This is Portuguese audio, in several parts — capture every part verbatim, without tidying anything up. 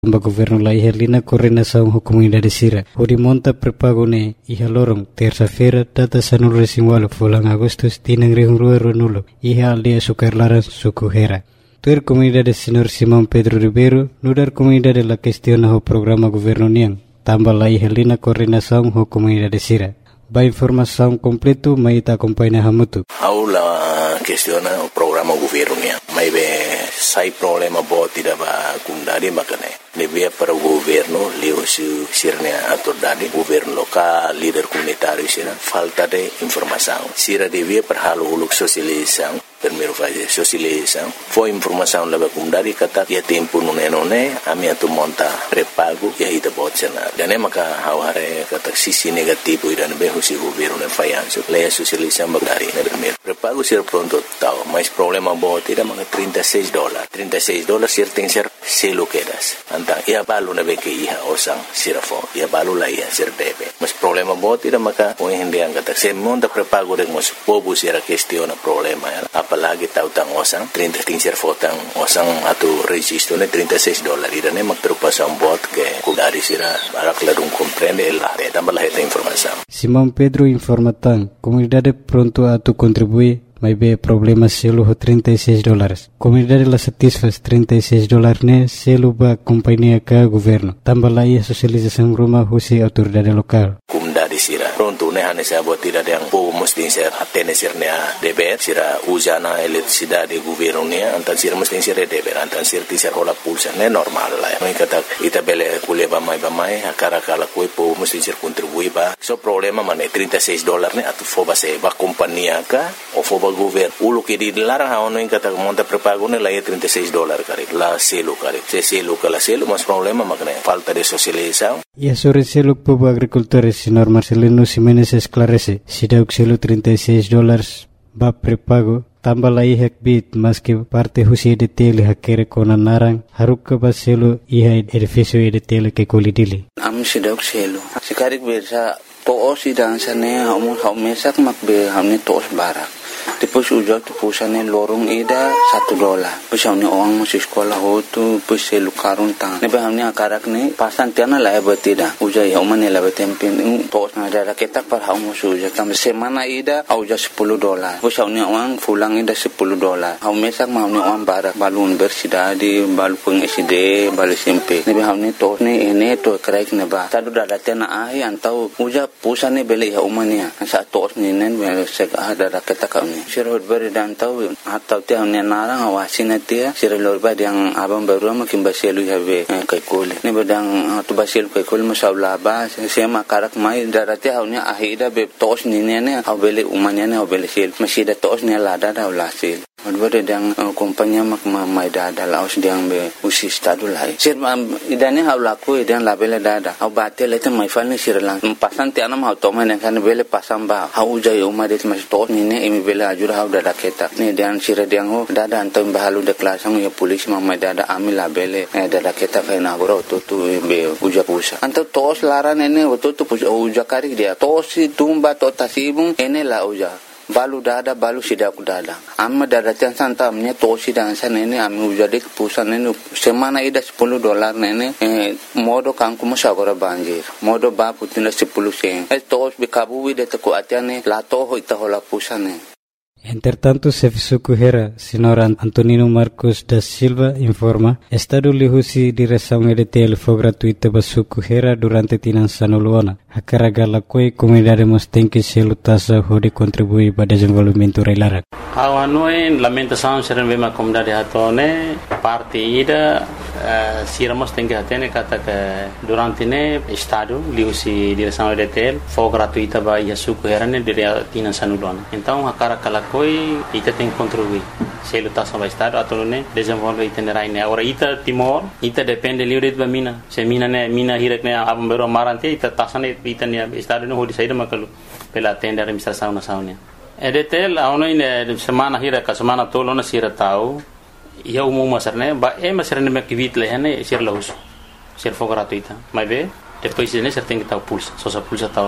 Ba governo la Iherlina coordenação com comunidade Sira. Hori monta prepagone iha lorong terça-feira data sanul resimwalo fulang Agustus tinang rihung rua ronulo iha aldea Sukarlaran Sukuhera. Tuer comunidade Senhor Simão Pedro Ribeiro nudar comunidade la questiona ho programa governo niang tambah la Iherlina coordenação ho comunidade Sira. Ba informação completo mai ta acompanha hamutu. Aula questiona o programa governo niang. Mai be sai problema boti da ba kundari makane. Nebia para o governo, leu se sirnia autoridade, governo local, líder comunitário, sira falta de informação. Sira devia para halo uluk socialização, primeiro fazer socialização. Foi informação lá para comunidade kata ia tempo nune nune, a minha tu monta prepago e aí da botsena. Dan maka haware kata sisi negativo ida nebe husi governo ne fayanso. Leia socialização bagari ne primeiro. Prepago sira pronto tau, mas problema boti da maka trinta e seis dólares. trinta e seis dólares sir tem ser selo quedas. Antang ia balu na beke iha osang sirafo ia balu la iha sir debe mas problema bot ida maka o hindi ang kata se monta prepago de mas pobu sira questiona problema ya apalagi tautang osang trinta ting sir fotang osang atu registro ne trinta e seis dólares ida ne magtrupasan bot ke kudari sira barak ladung comprende la de tambah la esta informação. Simão Pedro informa tan comunidade pronto a tu contribuir. Mas be problema selo ho trinta e seis dólares. Comunidade la satisfaz trinta e seis dólares ne selo ba companhia ka governo. Tambah la ia socialização rumah husi autoridade lokal. Comunidade sira pronto ne hane sa bot ida yang po mesti ser atene sir ne deber sira usana eletricidade governo ne antan sira mesti sir deber antan sir ti sir hola pulsa ne normal la. Mai kata ita bele kule ba mai ba mai akara kala koi po mesti sir contribui ba. So problema mane trinta e seis dólares ne atu foba se ba companhia ka o foba governo ulo que dilarang haono in kata monta prepago ne la trinta e seis dólares kare la selo kare se selo kala selo mas problema makne falta de socialização. E sobre selo povo agricultores senhor Marcelino Ximenes esclarece si deu selo trinta e seis dólares ba prepago tambah la ihek bit mas que parte husi de tele hakere kona narang haruk ba selo iha edificio de tele que kolidili am si deu selo sikarik bersa to si dansane hamu hamesak makbe hamne tos barak. Depois ujak tu pusane lorong ida satu dolar. Depois hamne orang masih sekolah ho tu depois selu karun tang. Nebe hamne akarak ne pasan tiana la betida. Ujak ya umane la betempen tos na ada ketak par hau masuk ujak tam semana ida ujak sepuluh dolar. Depois hamne orang pulang ida sepuluh dolar. Hau mesak ma hamne orang barak balun bersidadi balu peng S D balu S M P. Nebe hamne tos ne ene to kraik ne ba. Tadu dah tiana ahi antau ujak pusane beli ya umane. Sa tos ni nen sek ada ketak Sirot beri dan tahu atau tiang ni narang awasin dia sirot beri yang abang baru makin basilu habe kaikul ni bedang tu basilu kaikul masalah bah saya makarak mai darati haunya ahida be tos ni ni ni au beli umanya ni au beli sil masih ada tos ni lada dah ulasil Advare dang kompanya mak mai dada laos dang be usi stadu lai sir idane hau laku idang labele dada au batel itu mai falni sir lang pasan ti anam hau toma ne kan bele pasam ba hau jai umar det mas tos ni ne imi bele ajur hau dada keta ni dan sir dang ho dada antam bahalu de klasang ya polis mai dada ami labele dada keta kai na goro tu tu be uja pusa antam tos laran ene tu tu uja kari dia tos tumba to tasibung ene la uja balu dada balu sidak dada amma dada tiang santa amnya tosi dan sana ini ami ujadi kepusan ini semana ida sepuluh dolar nene eh, modo kangku musagora banjir modo ba putina sepuluh sen eh tos bikabu wide teko atiane la toho ita hola pusane. Entretanto, Sukuhera, senhor Antonino Marcos da Silva informa, Estado lihusi direção E D T L foi gratuita para Sukuhera durante tinan sanuluana. A carga la coi comunidade mos tem que se lutasa hode contribuir para desenvolvimento reilarak. Awanoi lamentação seren bema comunidade hatone parte ida uh, siramos tem que atene kata que durante ne Estado lihusi direção E D T L foi gratuita para Sukuhera ne dire tinan sanuluana. Então a carga la coi ita tem que contribuir se lutação vai Estado atau ne desenvolve itinerai ne ora ita Timor ita depende livre de mina se mina ne mina hirek ne abam bero marante ita tasane ita ne Estado ne hodi saída makalu pela tenda administração nacional E D T L aono ine semana hirek ka semana tolo na sira tau ia umum masarne ba e masarne me kivit le hane sir laus sir fo gratuita mai be depois ne ser tem que tau pulsa só sa pulsa tau rasa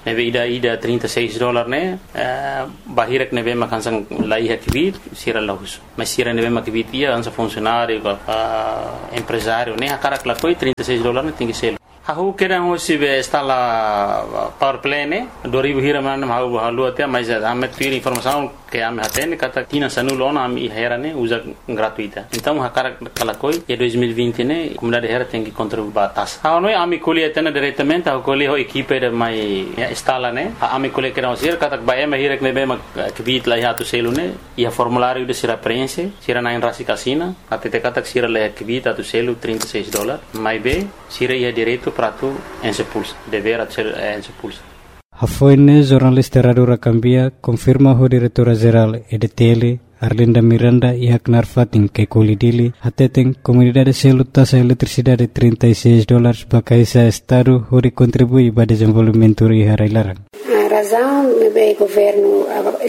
nebe ida ida trinta e seis dólares né bahirek nebe makan sang lai hakibit sira lahus mas sira nebe makibit ia ansa funcionário empresário né akarak la koi trinta e seis dólares tem que ser Aku kira hosi be instala power play ne dua ribu hira mana mau halu atia mas ame tiri informação que ame hatene kata tina sanulona ame hera ne usa gratuita então hakara kalakoi e dois mil e vinte ne comunidade hera tem que contribuir batas ah noi ame colhe tena diretamente a colhe ho equipe de mai instala ne ame colhe kira hosi kata ba eme hira ne be ma kvit la hatu selu ne ia formulário de sira preenche sira na rasi casina até te kata sira la kvit atu selu trinta e seis dólares mai be sira ia direito para tu ensepulsa dever a ser ensepulsa. Hafoine jornalista Radura Cambia confirma o diretora-geral E D T L Arlinda Miranda e Haknar Fatin que colidili ateten comunidade selo taxa eletricidade trinta e seis dólares para caisa estado onde contribui para desenvolvimento e harailaran. A razão do governo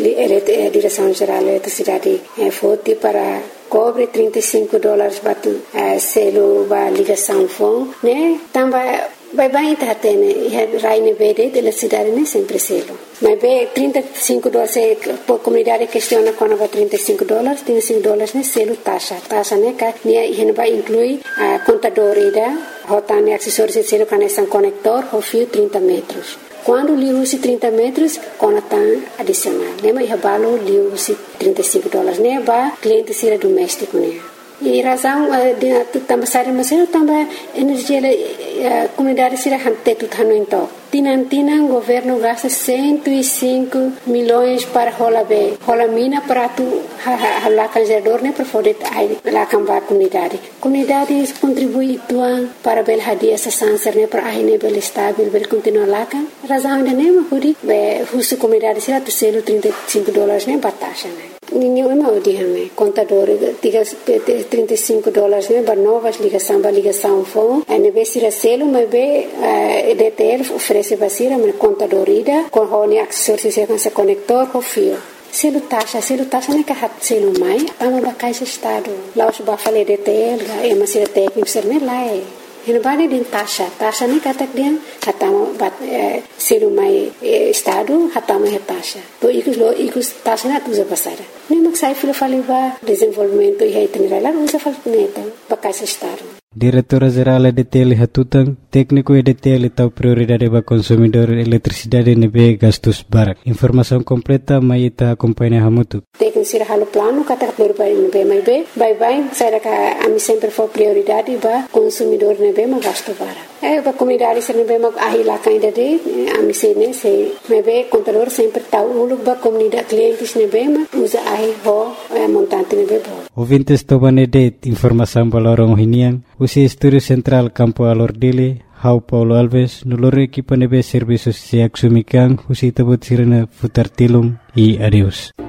a direção geral da eletricidade é forte para cobre trinta e cinco dólares para uh, selo para ligação fone, né? Também vai bem tá tendo raine verde de eletricidade né sempre selo. Mas bem trinta e cinco dólares por comunidade questiona quando vai trinta e cinco dólares, trinta e cinco dólares né selo taxa, taxa né que né ele vai incluir a contador ida, rotane acessórios de selo conexão conector, o fio trinta metros. Quando liu-se trinta metros, conta adicional. Lembra que o liu-se trinta e cinco dólares, né? Para cliente ser doméstico, né? E razão de também sair mas eu também energia a comunidade será hante tudo no então. Tinan tinan governo gasta cento e cinco milhões para rola be, rola mina para tu lá canjador né para poder lá cambar comunidade. Comunidade contribui tuan para bel hadia essa sanser né para aí né bel estável bel continuar lá kan. Razão de né mas puri be husu comunidade será tu selo trinta e cinco dólares né batasha né. Ninguém me odia-me. Contador, diga trinta e cinco dólares, né? Para novas ligação, para ligação fone. A nível de selo, mas bem, E D T L oferece para ser, mas contador ida, com o acessório, com o conector, com o fio. Selo taxa, selo taxa não é que há selo mais, estamos na caixa estado. Lá os bafalé E D T L, é uma série técnica, ser nem lá é. Ele vai de taxa, taxa nem kata dia, hatamo bat selo mai estado, hatamo é taxa. To ikus lo ikus taxa na tuza passada. Nem mak sai filo faliba desenvolvimento e itinerário lá usa falneta, bacais estado. Diretora-geral E D T L Hatutan, técnico E D T L tau prioridade para consumidor eletricidade nebe gastos barak. Informação completa mai ita acompanha hamutu. Técnico sira halo plano kata prioridade nebe mai be, bye bye, sai ka ami sempre for prioridade para consumidor nebe ma gasto barak. É para comunidade sira nebe ma ahila kainda de ami se ne se nebe contador sempre tau ulu para comunidade clientes nebe ma usa ahi ho montante nebe bo. Ouvintes tobanede informação balorong hinian. Usi Estúdio Central Campo Alordile, Hau Paulo Alves, noloro equipa nebe serviços se axumikan, usi tabut sirena futar tilum e adeus.